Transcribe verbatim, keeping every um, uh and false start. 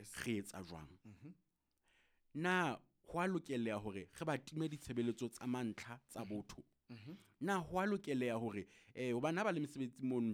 re etsa jwang na ho a lokela hore re ba time ditshebeletso tsa mantlha tsa botho na ho a lokela hore eh hobane ha ba le mesebetsi mo